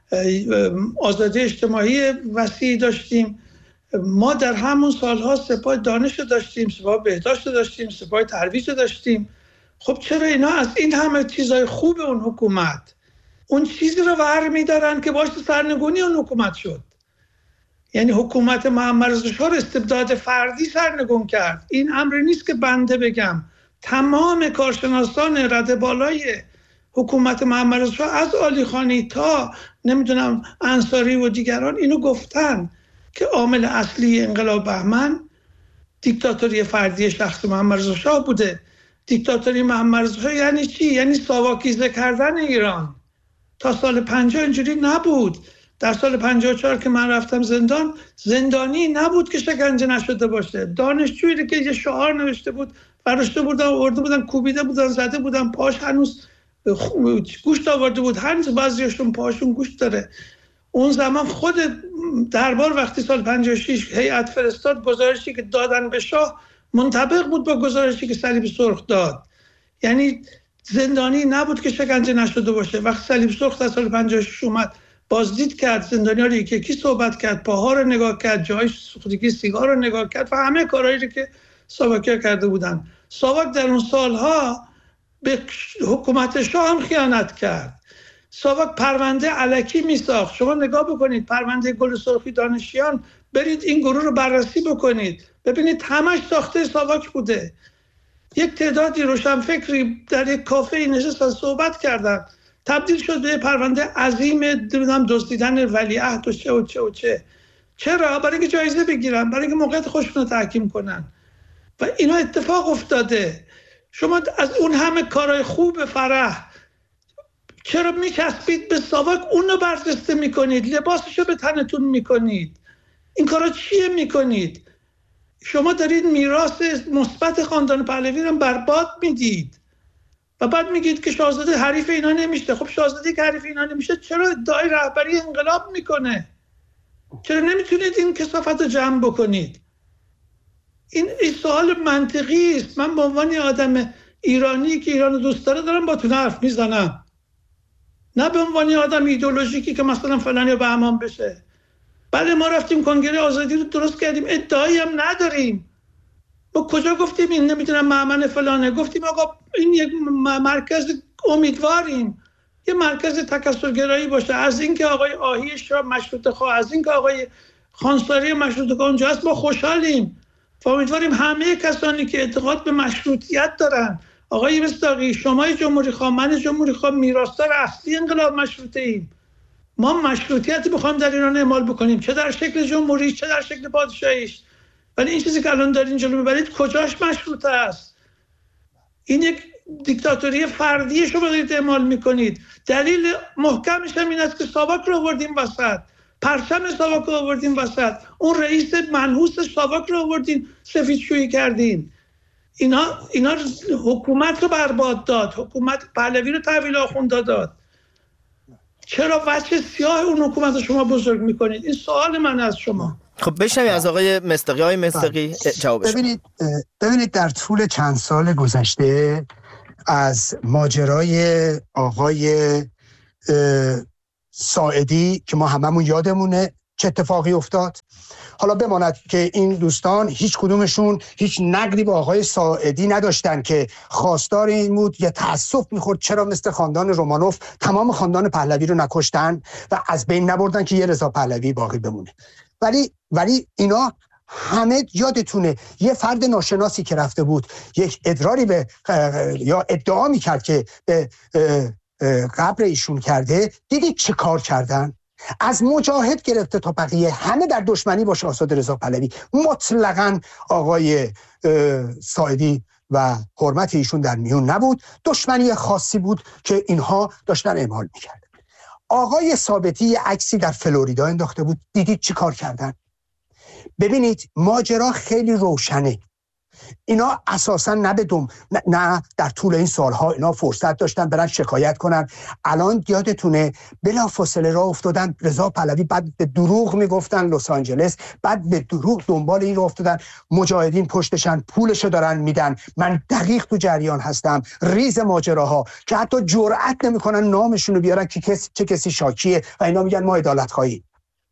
آزادی اجتماعی وسیعی داشتیم. ما در همون سالها سپاه دانش داشتیم، سپاه بهداشت داشتیم، سپاه ترویج داشتیم. خب چرا اینا از این همه چیزای خوب اون حکومت اون چیزی رو ور می‌دارن که باعث سرنگونی اون حکومت شد؟ یعنی حکومت محمد رضا شاه استبداد فردی سرنگون کرد. این امری نیست که بنده بگم، تمام کارشناسان رده بالای حکومت محمد رضا شاه از علی خانی تا نمیدونم انصاری و دیگران اینو گفتن که عامل اصلی انقلاب بهمن دیکتاتوری فردی شخص محمد رضا شاه بوده. دیکتاتوری محمد رضا شاه یعنی چی؟ یعنی ساواکیزه کردن ایران. تا سال پنجاه اینجوری نبود. در سال پنجاه و چهار که من رفتم زندان، زندانی نبود که شکنجه نشده باشه. دانشجویی که یه شعار نوشته بود، فرشته بودن، آورده بودن، کوبیده بودن، زده بودن، پاش هنوز گوشت آورده بود، هنوز بعضیشون پاشون گوشت داره. اون زمان خود دربار وقتی سال پنجاه و شش هیئت فرستاد، گزارشی که دادن به شاه منطبق بود با گزارشی که صلیب سرخ داد. یعنی زندانی نبود که شکنجه نشده باشه. وقتی صلیب سرخ در سال پنجاه و شش اومد بازدید کرد، زندانی‌ها رو یکی یکی صحبت کرد، پاها رو نگاه کرد، جای سوختگی سیگار رو نگاه کرد و همه کارهایی رو که ساواکیا کرده بودن. ساواک در اون سالها به حکومت شاه هم خیانت کرد. ساواک پرونده الکی میساخت. شما نگاه بکنید پرونده گل سرخی دانشیان، برید این گروه رو بررسی بکنید، ببینید همش ساخته ساواک بوده. یک تعدادی روشنفکری در یک کافه نشستن صحبت کردن، تبدیل شد به پرونده عظیم نمیدونم دزدیدن ولیعهد و چه و چه و چه. چرا؟ برای اینکه جایزه بگیرن، برای اینکه موقعیت خودشون رو تحکیم کنن. و اینا اتفاق افتاده. شما از اون همه کارهای خوب فرح چرا میچسبید به ساواک؟ اونو برجسته میکنید، لباسشو به تنتون میکنید. این کارا چیه میکنید؟ شما دارید میراث مثبت خاندان پهلوی رو برباد میدید و بعد میگید که شاهزاده حریف اینا نمیشه. خب شاهزاده که حریف اینا نمیشه چرا ادعای رهبری انقلاب میکنه؟ چرا نمیتونید این کثافت رو جمع بکنید؟ این این سوال منطقی است. من به عنوان آدم ایرانی که ایران دوست داره دارم با تو حرف میزنم، نه به عنوان آدم ایدئولوژیکی که مثلا فلانی به امان بشه. بله ما رفتیم کنگره آزادی رو درست کردیم، ادعایی هم نداریم. ما کجا گفتیم این نمیدونم مأمن فلانه؟ گفتیم آقا این یک مرکز امیدواریم یه مرکز تکثرگرایی باشه. از اینکه آقای آهی شاه مشروطه خواه، از اینکه آقای خانساری مشروطه خواه اونجا هست، ما خوشحالیم و امیدواریم همه کسانی که اعتقاد به مشروطیت دارن، آقای مصداقی، شما جمهوری خواه، من جمهوری خواه، میراثدار اصلی انقلاب مشروطه ایم. ما مشروطیتی بخوایم در ایران اعمال بکنیم، چه در شکل جمهوری چه در شکل پادشاهیش. ولی این چیزی که الان دارین جلو میبرید کجاش مشروطه است؟ این یک دیکتاتوری فردی شما دارید اعمال میکنید. دلیل محکمش هم این است که ساواک رو آوردیم وسط، پرچم ساواک رو آوردیم وسط، اون رئیس منحوس ساواک رو آوردین سفیدشویی کردین. اینا اینا حکومت رو برباد داد، حکومت پهلوی رو تحویل آخوندا داد. چرا وجه سیاه اون حکومت رو شما بزرگ میکنید؟ این سوال من از شما. خب بشنویم از آقای مصداقی. آقای مصداقی جوابش. ببینید ببینید در طول چند سال گذشته از ماجرای آقای ساعدی که ما هممون یادمونه چه اتفاقی افتاد، حالا بماند که این دوستان هیچ کدومشون هیچ نقدی با آقای ساعدی نداشتن که خواستار این بود یا تأسف میخورد چرا مثل خاندان رومانوف تمام خاندان پهلوی رو نکشتن و از بین نبردن که یه رضا پهلوی باقی بمونه. ولی ولی اینا همه یادتونه یه فرد ناشناسی که رفته بود یک ادراری به یا ادعا میکرد که به قبر ایشون کرده، دیدید چه کار کردن؟ از مجاهد گرفته تا بقیه همه در دشمنی با شاهزاده رضا پهلوی. مطلقاً آقای ساعدی و حرمت ایشون در میون نبود، دشمنی خاصی بود که اینها داشتن اعمال میکردن. آقای ثابتی یه عکسی در فلوریدا انداخته بود، دیدید چی کار کردن؟ ببینید ماجرا خیلی روشنه. اینا اساسا نه بدون نه, نه در طول این سالها اینا فرصت داشتن برن شکایت کنن. الان یادتونه بلافاصله راه افتادن رضا پهلوی، بعد به دروغ میگفتن لس آنجلس، بعد به دروغ دنبال این راه افتادن مجاهدین پشتشن پولشو دارن میدن. من دقیق تو جریان هستم ریز ماجراها که حتی جرئت نمیکنن نامشون رو بیارن که کس چه کسی شاکیه و اینا میگن ما عدالت خواهیم.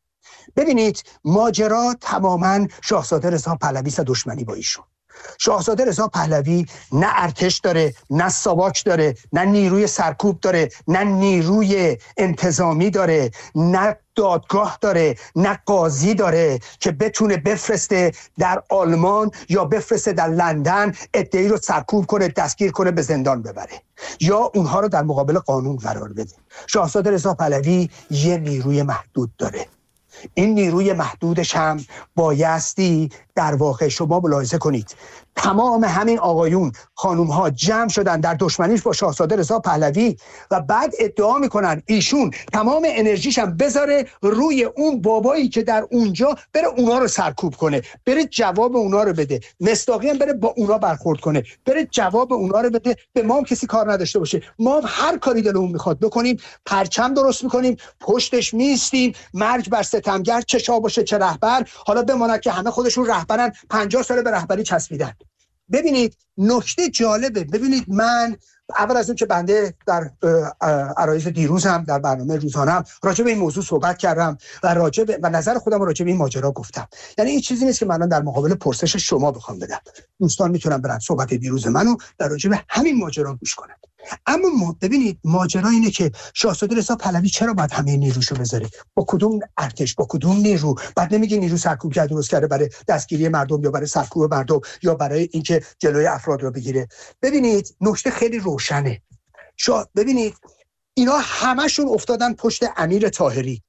ببینید ماجرا تماما شاهزاده رضا پهلوی است، دشمنی با ایشون. شاهزاده رضا پهلوی نه ارتش داره، نه ساواک داره، نه نیروی سرکوب داره، نه نیروی انتظامی داره، نه دادگاه داره، نه قاضی داره که بتونه بفرسته در آلمان یا بفرسته در لندن ادعی رو سرکوب کنه، دستگیر کنه، به زندان ببره یا اونها رو در مقابل قانون قرار بده. شاهزاده رضا پهلوی یه نیروی محدود داره. این نیروی محدودش هم بایستی در واقع شما ملاحظه کنید تمام همین آقایون خانوم ها جمع شدن در دشمنیش با شاهزاده رضا پهلوی و بعد ادعا میکنن ایشون تمام انرژیش هم بذاره روی اون بابایی که در اونجا بره اونا رو سرکوب کنه، بره جواب اونا رو بده، مصداقی هم بره با اونا برخورد کنه، بره جواب اونا رو بده. به ما هم کسی کار نداشته باشه، ما هم هر کاری دلمون میخواد بکنیم، پرچم درست میکنیم، پشتش میستیم، مرگ بر ستمگر، چه شاه باشه چه رهبر. حالا بماند که همه خودشون رهبرن، پنجاه سال به رهبری چسبیدن. ببینید نکته جالبه، ببینید من اول از اون که بنده در عرایض دیروز هم در برنامه روزانه هم راجع به این موضوع صحبت کردم و راجع به و نظر خودم راجع به این ماجرا گفتم. یعنی این چیزی نیست که من در مقابل پرسش شما بخوام بدم. دوستان میتونن برن صحبت دیروز منو در راجع به همین ماجرا گوش کنن. اما ما ببینید ماجرا اینه که شاهزاده رضا پهلوی چرا باید همه نیروشو بذاره؟ با کدوم ارتش، با کدوم نیرو؟ بعد نمیگه نیرو سرکوبگر درست کرده برای دستگیری مردم یا برای سرکوب مردم یا برای اینکه جلوی افراد رو بگیره. ببینید نکته خیلی روشنه. شا... ببینید اینا همشون افتادن پشت امیر طاهری،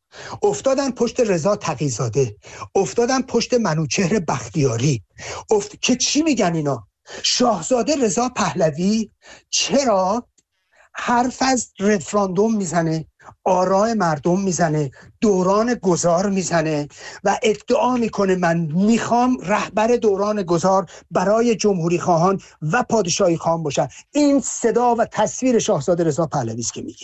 افتادن پشت رضا تقی‌زاده، افتادن پشت منوچهر بختیاری. افت... که چی میگن اینا؟ شاهزاده رضا پهلوی چرا حرف از رفراندوم میزنه، آراء مردم میزنه، دوران گذار میزنه و ادعا میکنه من میخوام رهبر دوران گذار برای جمهوری خواهان و پادشاهی خواهان باشن؟ این صدا و تصویر شاهزاده رضا پهلوی است که میگه.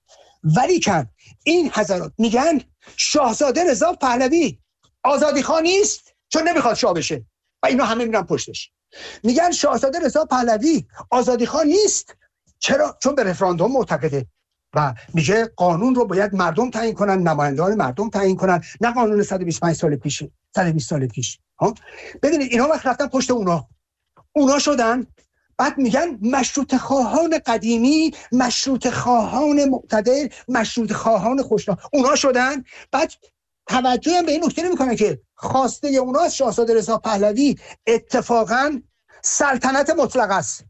ولی کن این حضرات میگن شاهزاده رضا پهلوی آزادی خواه نیست چون نمیخواد شاه بشه و اینا همه میرن پشتش. میگن شاهزاده رضا پهلوی آزادی خواه نیست چرا؟ چون به رفراندوم معتقده و میگه قانون رو باید مردم تعیین کنن، نمایندگان مردم تعیین کنن، نه قانون صد و بیست و پنج سال پیش، صد و بیست سال پیش. ها ببینید اینا وقت رفتن پشت اونا اونا شدن. بعد میگن مشروط خواهان قدیمی، مشروط خواهان مقتدر، مشروط خواهان خوشنام، اونا شدن. بعد توجه هم به این نکته نمیکنن که خواسته اونا از شاهزاده رضا پهلوی اتفاقا سلطنت مطلق است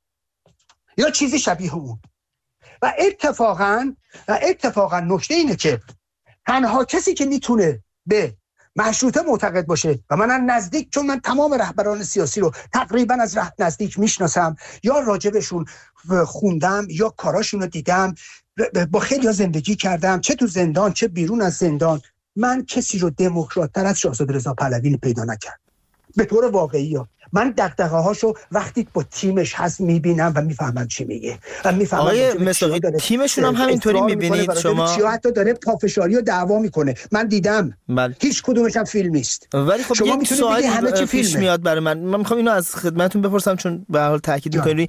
یا چیزی شبیه اون. و اتفاقا و اتفاقا نکته اینه که تنها کسی که میتونه به مشروطه معتقد باشه و من نزدیک، چون من تمام رهبران سیاسی رو تقریبا از نزدیک میشناسم یا راجبشون خوندم یا کاراشون رو دیدم، با خیلی ها زندگی کردم، چه تو زندان چه بیرون از زندان، من کسی رو دموکرات‌تر از شاهزاده رضا پهلوی پیدا نکردم. به طور واقعی ها. من دغدغه هاشو وقتی با تیمش هست میبینم و میفهمم چی میگه و میفهمم آقای مصداقی تیمشون هم همینطوری میبینید شما؟ چیا حتی داره پافشاری و دعوا میکنه، من دیدم. بل. هیچ کدومش هم فیلم نیست. ولی خب شما یک سوالی همه چی پیش میاد برای من. من میخوام اینو از خدمتتون بپرسم چون به هر حال تاکید میکنی.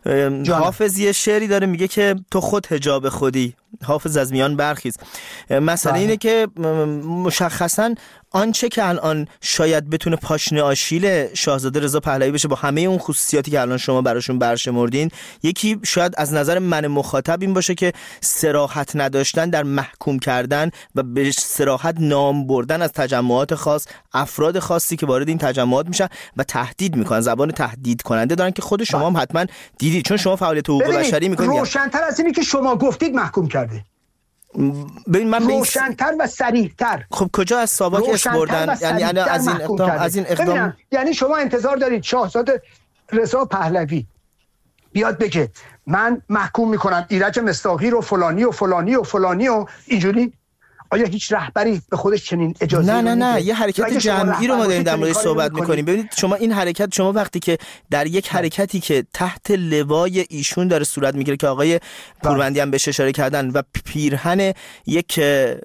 حافظ یه شعری داره میگه که تو خود حجاب خودی، حافظ از میان برخیز. مسئله اینه که مشخصاً آنچه که الان شاید بتونه پاشنه آشیل شاهزاده رضا پهلوی بشه با همه اون خصوصیاتی که الان شما براشون برشمردین، یکی شاید از نظر من مخاطب این باشه که صراحت نداشتن در محکوم کردن و به صراحت نام بردن از تجمعات خاص، افراد خاصی که وارد این تجمعات میشن و تهدید میکنن، زبان تهدید کننده دارن که خود شما هم حتما دیدید چون شما فعالیت حقوق بشری میکنید. روشن‌تر از اینی که شما گفتید محکوم کرده. ببین من روشن‌تر و صریح‌تر. خب کجا از ساواک اس بردن؟ یعنی از این اقدام از این اقدام یعنی شما انتظار دارید شاهزاده رضا پهلوی بیاد بگه من محکوم میکنم ایرج مصداقی رو فلانی و فلانی و فلانی و اینجوری؟ آیا هیچ رهبری به خودش چنین اجازه نه نه نه یه حرکت جمعی رو ما داریم در موردش صحبت می‌کنیم. ببینید شما این حرکت، شما وقتی که در یک حرکتی که تحت لوای ایشون داره صورت میگیره که آقای پوروندی هم بهش اشاره کردن و پیرهن یک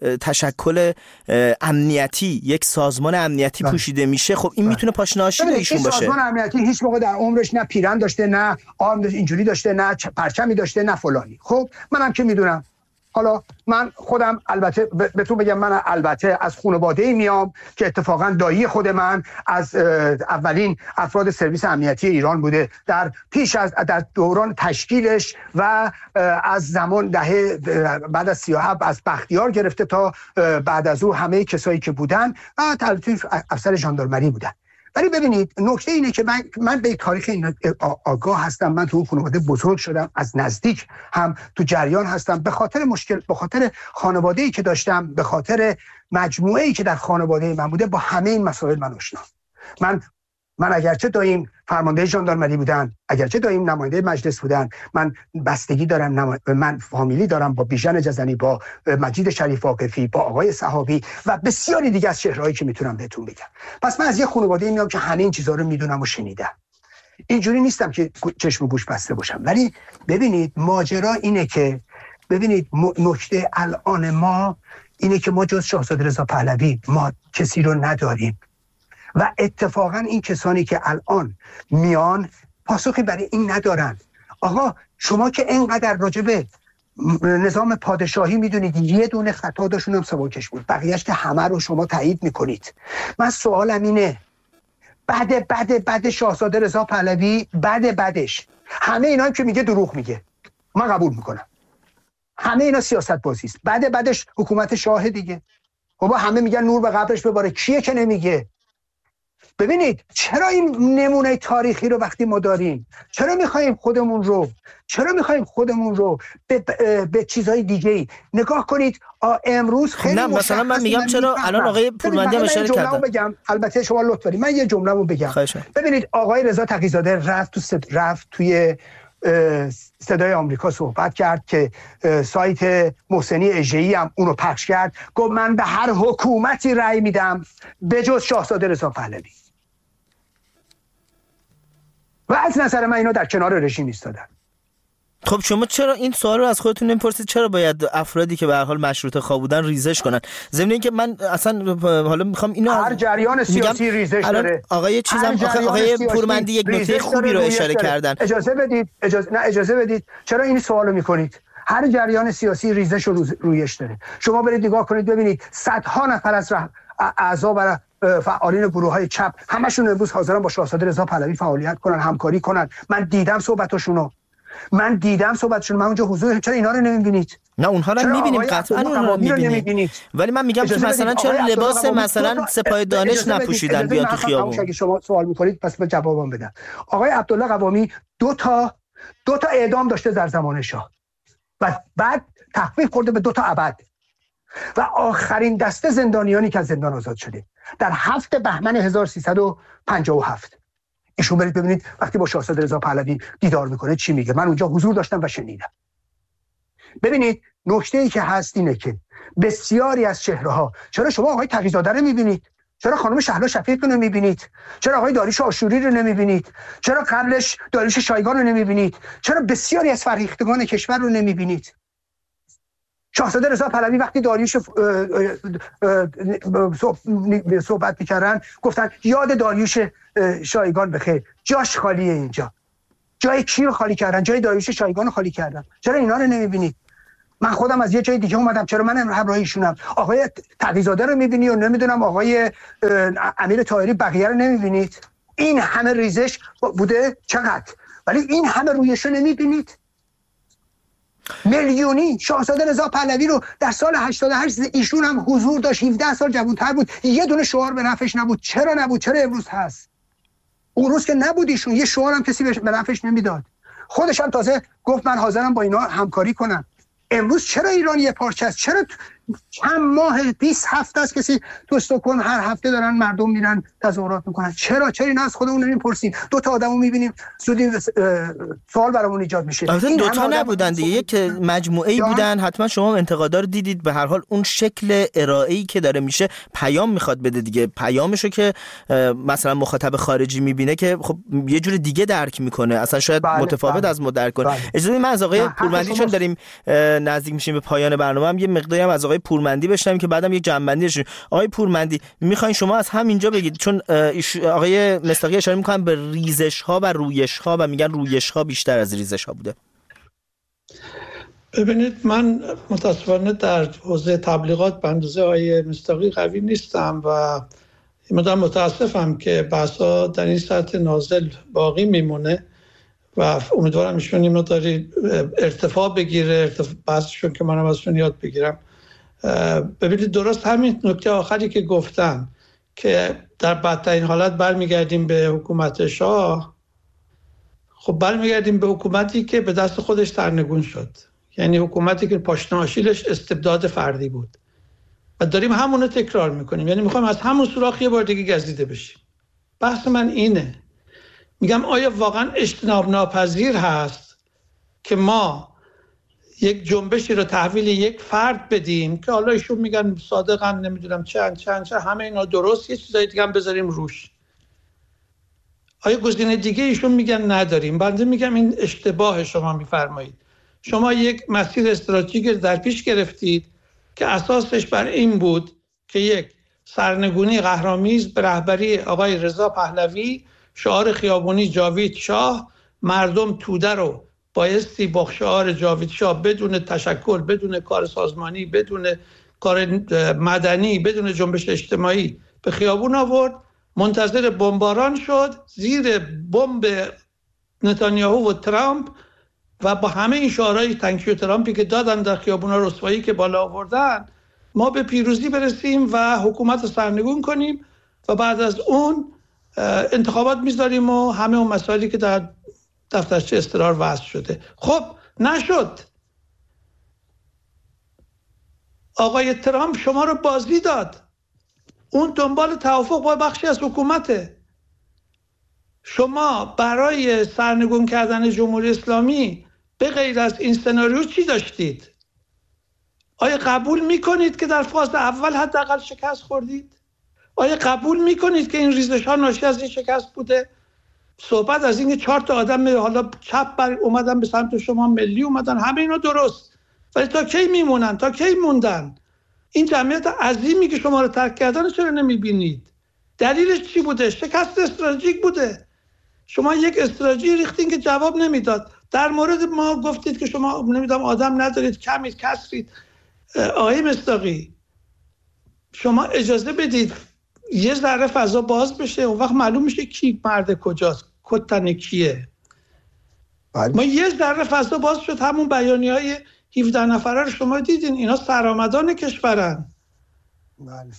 تشکل امنیتی، یک سازمان امنیتی بله. پوشیده میشه، خب این میتونه پاشنه آشیل ایشون باشه. سازمان امنیتی هیچ موقع در عمرش نه پیرهن داشته، نه آرم اینجوری داشته، نه پرچمی داشته، نه فلانی. خب منم که میدونم. حالا من خودم البته به تو بگم، من البته از خانواده‌ای میام که اتفاقا دایی خود من از اولین افراد سرویس امنیتی ایران بوده در پیش از در دوران تشکیلش و از زمان دهه بعد از سی و هفت از بختیار گرفته تا بعد از او همه کسایی که بودن البته افسر ژاندارمری بودن. ولی ببینید نکته اینه که من من به تاریخ این آگاه هستم. من تو اون خانواده بزرگ شدم، از نزدیک هم تو جریان هستم، به خاطر مشکل، به خاطر خانواده‌ای که داشتم، به خاطر مجموعه‌ای که در خانواده من بوده، با همه این مسائل من آشنام. من من اگرچه داییم فرمانده ژاندارمری بودن، اگرچه داییم نماینده مجلس بودن، من بستگی دارم، نما... من فامیلی دارم با بیژن جزنی، با مجید شریف واقفی، با آقای صحابی و بسیاری دیگه از چهرهایی که میتونم بهتون بگم. پس من از یه خانواده میام که همه این چیزا رو میدونم و شنیدم. اینجوری نیستم که چشم و گوش بسته باشم. ولی ببینید ماجرا اینه که ببینید نکته الان ما اینه که ما جز شاهزاده رضا پهلوی ما کسی رو نداریم و اتفاقا این کسانی که الان میان پاسخی برای این ندارن. آقا شما که اینقدر راجبه نظام پادشاهی میدونید، یه دونه خطا داشتون هم سواکش بود، بقیهش که همه رو شما تایید میکنید. من سوالم اینه، بعد بعد بعد شاهزاده رضا پهلوی، بعد بعدش همه اینا هم که میگه دروغ میگه، من قبول میکنم، همه اینا سیاست بازی است. بعد بعدش حکومت شاه دیگه، بابا همه میگن نور به قبرش بباره، کیه که نمیگه؟ ببینید چرا این نمونه تاریخی رو وقتی ما داریم، چرا میخوایم خودمون رو چرا میخوایم خودمون رو به, به چیزهای دیگه ای نگاه کنید؟ امروز خیلی نه مثلا من میگم چرا الان آقای پورمندی هم اشاره کردن. بگم البته شما لطف دارید من یه جمله‌مو بگم. خواهشم. ببینید آقای رضا تقی‌زاده رفت تو ست رفت توی صدای آمریکا صحبت کرد که سایت محسنی اژه‌ای هم اونو پخش کرد، گفت من به هر حکومتی رأی میدم به جز شاهزاده رضا پهلوی. و از نظر من اینا در کنار رژیم ایستادن. خب شما چرا این سوال رو از خودتون نمیپرسید چرا باید افرادی که به هر حال مشروطه خواه بودن ریزش کنن؟ ضمن اینکه من اصلا حالا میخوام اینو هر جریان سیاسی ریزش داره. آقای چیزم آقای پورمندی یک نکته خوبی رو اشاره کردن. اجازه بدید اجازه نه اجازه بدید چرا این سوالو میکنید؟ هر جریان سیاسی ریزش و رویش داره. شما برید نگاه کنید ببینید صدها نفر از اعضا و فعالین گروه‌های چپ همشون امروز حاضرن با شاهزاده رضا پهلوی فعالیت کنن، همکاری کنن. من دیدم صحبتاشونو من دیدم صحبتشون من اونجا حضور. چرا اینا رو نمیبینید؟ نه اونها رو میبینیم، قطعا اونها رو میبینیم، ولی من میگم که مثلا چرا لباس مثلا سپاه دانش نپوشیدن بیان تو خیابون؟ اگه شما سوال میکنید پس به جوابم بدم. آقای عبدالله قوامی دو تا دو تا اعدام داشته در زمان شاه و بعد تخفیف خورده به دو تا ابد و آخرین دسته زندانیانی که از زندان آزاد شده در هفت بهمن هزار و سیصد و پنجاه و هفت. ایشون برید ببینید وقتی با شاهزاده رضا پهلوی دیدار میکنه چی میگه. من اونجا حضور داشتم و شنیدم. ببینید نکته ای که هست اینه که بسیاری از چهره ها، چرا شما آقای تقی‌زاده رو میبینید؟ چرا خانم شهلا شفیق رو نمیبینید؟ چرا آقای داریوش آشوری رو نمیبینید؟ چرا قبلش داریوش شایگان رو نمیبینید؟ چرا بسیاری از فرهیختگان کشور رو نمیبینید؟ شاهزاده رضا پهلوی وقتی داریوش صحبت میکردن گفتن یاد داریوش شایگان بخیر، جاش خالیه اینجا. جای کی رو خالی کردن؟ جای داریوش شایگان رو خالی کردن. چرا اینا رو نمیبینید؟ من خودم از یه جای دیگه اومدم، چرا من همراه ایشونم؟ آقای تقی‌زاده رو میبینی و نمیدونم آقای امیر طاهری بقیه رو نمیبینید؟ این همه ریزش بوده چقدر، ولی این همه رویش رو نمیبینید؟ میلیونی شاهزاده رضا پهلوی رو در سال هشتاد و هشت ایشون هم حضور داشت، هفده سال جوان‌تر بود، یه دونه شعار به نفعش نبود. چرا نبود؟ چرا امروز هست؟ اون روز که نبود ایشون یه شعار هم کسی به نفعش نمیداد. خودش هم تازه گفت من حاضرم با اینا همکاری کنم. امروز چرا ایران یه پارچه است؟ چرا چند ماه بیست هفته است کسی تو استکهلم هر هفته دارن مردم میرن تظاهرات میکنن؟ چرا چرا اینا از خودمون نمیپرسیم؟ دو تا آدمو میبینیم زودی سوال برامون ایجاد میشه. البته دو تا نبودن دیگه، یک مجموعه‌ای بودن. حتما شما انتقادا رو دیدید. به هر حال اون شکل ارائه‌ای که داره میشه پیام میخواد بده دیگه. پیامشو که مثلا مخاطب خارجی میبینه که خب یه جور دیگه درک میکنه، اصلا شاید بله، متفاوت بله. از ما درک کنه. بله. اجازه بدید من از آقای پورمندی چون داریم نزدیک میشیم به پایان برنامه هم یه مقداری هم از آقای پورمندی بشنویم که بعدم یک جنبندی بشه. آقای پورمندی میخواین شما از همینجا بگید، چون آقای مصداقی اشاره میکنن به ریزش ها و رویش ها و میگن رویش ها بیشتر از ریزش ها بوده. ببینید من متاسفانه در حوزه تبلیغات به اندازه آقای مصداقی قوی نیستم و مدام متاسفم که بحثا در این سطح نازل باقی میمونه و امیدوارم ایشون این مقداری ارتفاع بگیره، بحثشون که منم ازشون یاد بگیرم. ببینید درست همین نکته آخری که گفتم که در بدترین حالت برمیگردیم به حکومت شاه، خب برمیگردیم به حکومتی که به دست خودش سرنگون شد، یعنی حکومتی که پاشنه آشیلش استبداد فردی بود و داریم همونو تکرار میکنیم، یعنی میخوایم از همون سوراخ یه بار دیگه گزیده بشیم. بحث من اینه، میگم آیا واقعا اجتناب ناپذیر هست که ما یک جنبشی رو تحویل یک فرد بدیم که حالا ایشون میگن صادقاً نمیدونم چند چند چند همه اینا درست، یه چیزای دیگه هم بذاریم روش. آیا گزینه دیگه ایشون میگن نداریم؟ بنده میگم این اشتباه شما میفرمایید. شما یک مسیر استراتژیک در پیش گرفتید که اساسش بر این بود که یک سرنگونی قهرآمیز به رهبری آقای رضا پهلوی، شعار خیابونی جاوید شاه، مردم توده رو بایستی با شعار جاوید شاه بدون تشکل، بدون کار سازمانی، بدون کار مدنی، بدون جنبش اجتماعی به خیابون آورد، منتظر بمباران شد زیر بمب نتانیاهو و ترامپ و با همه این شعارهای تنکی و ترامپی که دادن در خیابونا رسوایی که بالا آوردن ما به پیروزی برسیم و حکومت سرنگون کنیم و بعد از اون انتخابات میذاریم و همه اون مسائلی که در دفترچه استقرار وضع شده. خب نشد. آقای ترامپ شما رو بازی داد، اون دنبال توافق با بخشی از حکومته. شما برای سرنگون کردن جمهوری اسلامی به غیر از این سناریو چی داشتید؟ آیا قبول میکنید که در فاز اول حداقل شکست خوردید؟ آیا قبول میکنید که این ریزش ها ناشی از این شکست بوده؟ صحبت از این که چهار تا آدم حالا چپ بر اومدن به سمت شما، ملی اومدن، همه اینا درست، ولی تا کی میمونن؟ تا کی موندن؟ این جمعیت عظیمی که شما رو ترک کردن چرا نمیبینید؟ دلیلش چی بوده؟ شکست استراتژیک بوده. شما یک استراتژی ریختین که جواب نمیداد. در مورد ما گفتید که شما نمیدونم آدم ندارید، کمید، کسرید. آقای مصداقی شما اجازه بدید یه ذره فضا باز بشه، اون وقت معلوم میشه کی مرد کجاست، کتن کیه. بله. ما یه ذره فضا باز شد، همون بیانیه‌های هفده نفره رو شما دیدین، اینا سرآمدان کشورن. بله.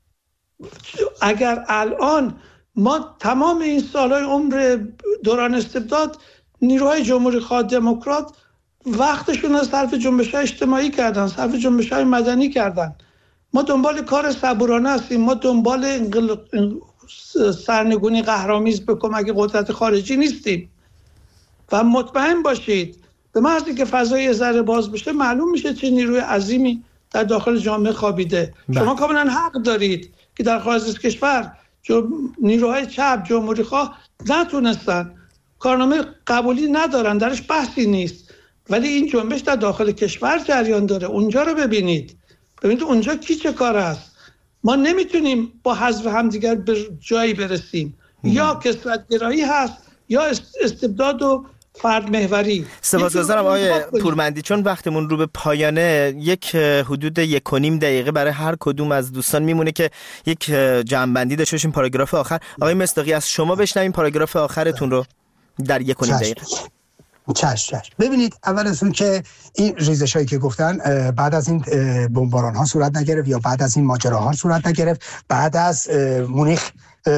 اگر الان ما تمام این سالهای عمر دوران استبداد نیروهای جمهوری خواه دموکرات وقتشون از صرف جنبش‌های اجتماعی کردن، صرف جنبش‌های مدنی کردن. ما دنبال کار صبورانه هستیم، ما دنبال انقل... سرنگونی قهرآمیز به کمک قدرت خارجی نیستیم و مطمئن باشید به محضی که فضای ذره باز بشه معلوم میشه چه نیروی عظیمی در داخل جامعه خوابیده. شما کاملا حق دارید که در خارج از کشور نیروهای چپ جمهوری خواه نتونستن، کارنامه قبولی ندارن، درش بحثی نیست، ولی این جنبش در داخل کشور جریان داره. اونجا رو ببینید، ببینید اونجا کی چه کار است. ما نمیتونیم با حذف همدیگر به جایی برسیم. یا کثرت‌گرایی هست یا استبداد و فرد محوری. سپاسگزارم آقای پورمندی، چون وقتمون رو به پایانه، یک حدود یک و نیم دقیقه برای هر کدوم از دوستان میمونه که یک جمع‌بندی داشته باشیم. پاراگراف آخر آقای مصداقی از شما بشنویم پاراگراف آخرتون رو در یک و نیم دقیقه. چشم چشم. ببینید اول از اون که این ریزش هایی که گفتن بعد از این بمباران ها صورت نگرفت یا بعد از این ماجراها صورت نگرفت، بعد از مونیخ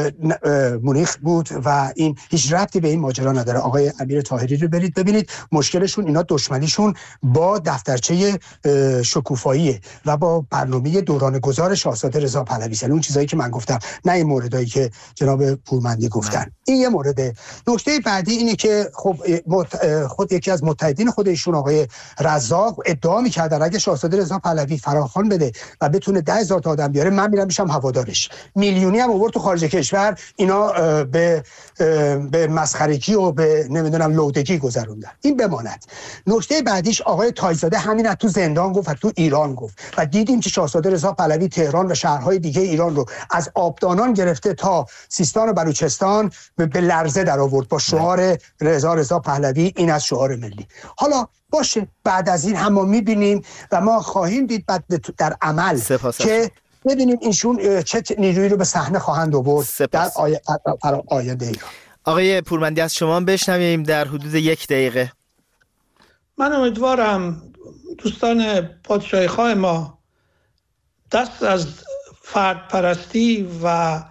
مونیخ بود و این هیچ ربطی به این ماجرا نداره. آقای امیر طاهری رو برید ببینید، مشکلشون اینا دشمنیشون با دفترچه شکوفاییه و با برنامه دوران گذار شاهزاده رضا پهلوی، اون چیزایی که من گفتم، نه این موردایی که جناب پورمندی گفتن. این یه مورده. نکته بعدی اینه که خب خود یکی از متحدین خود ایشون آقای رزاق ادعا می‌کرد اگه شاهزاده رضا پهلوی فراخوان بده و بتونه ده هزار تا آدم بیاره، من میرم میشم هوادارش. میلیونی هم آورد تو خارج کشور، اینا به به مسخرگی و به نمیدونم لودگی گذروندن. این بماند. نکته بعدیش آقای تایزاده همین از تو زندان گفت و تو ایران گفت و دیدیم که شاهزاده رضا پهلوی تهران و شهرهای دیگه ایران رو از آبدانان گرفته تا سیستان و بلوچستان به لرزه در آورد با شعار رضا رضا پهلوی. این از شعار ملی. حالا باشه، بعد از این هم ما میبینیم و ما خواهیم دید بعد در عمل که ببینیم اینشون چه نیرویی رو به صحنه خواهند آورد در آینده ایران. آقای پورمندی از شما بشنویم در حدود یک دقیقه. من امیدوارم دوستان پادشاهی خواه ما دست از فرد پرستی و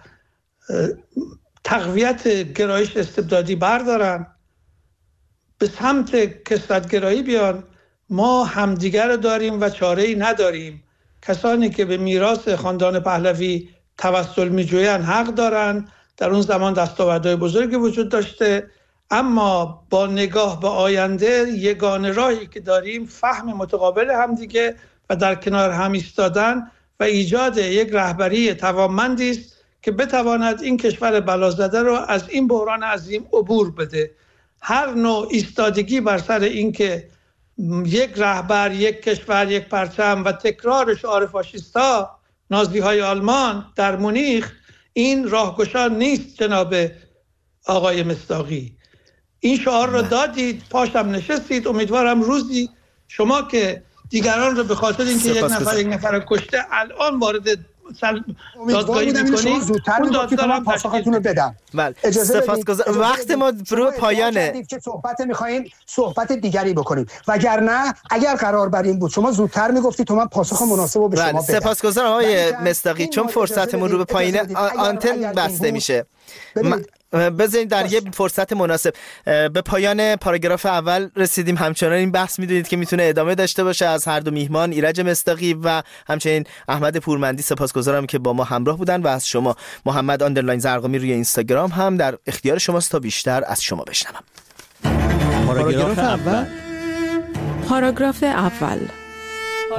تقویت گرایش استبدادی بردارن، به سمت کثرت‌گرایی بیان. ما همدیگر داریم و چاره‌ای نداریم. کسانی که به میراث خاندان پهلوی توسل می‌جویند حق دارند. در اون زمان دستاوردهای بزرگی وجود داشته، اما با نگاه به آینده یگانه راهی که داریم فهم متقابل همدیگه و در کنار هم ایستادن و ایجاد یک رهبری توانمندی است که بتواند این کشور بلازده رو از این بحران عظیم عبور بده. هر نوع ایستادگی بر سر این که یک رهبر، یک کشور، یک پرچم و تکرار شعار فاشیستا، نازی های آلمان در مونیخ، این راهگشا نیست. جناب آقای مصداقی، این شعار رو دادید، پاشم نشستید. امیدوارم روزی شما که دیگران رو به خاطر اینکه یک نفر یک نفر کشته الان وارد دادگاهی میکنید، اون دادگاه پاسختون رو بدم. بله، سپاسگزارم. وقت ما رو پایانه که صحبت می‌خوایم صحبت دیگری بکنیم، وگرنه اگر قرار بر این بود شما زودتر میگفتید تو من پاسخ مناسب رو به شما بدم. سپاسگزارم آقای مصداقی، چون فرصتمون رو به پایینه، آنتن بسته میشه. بذارید در یه فرصت مناسب به پایان پاراگراف اول رسیدیم. همچنان این بحث میدونید که میتونه ادامه داشته باشه از هر دو میهمان، ایرج مصداقی و همچنین احمد پورمندی. سپاسگزارم که با ما همراه بودن و از شما محمد آندرلاین زرقامی روی اینستاگرام هم در اختیار شماست تا بیشتر از شما بشنوم. پاراگراف اول. پاراگراف اول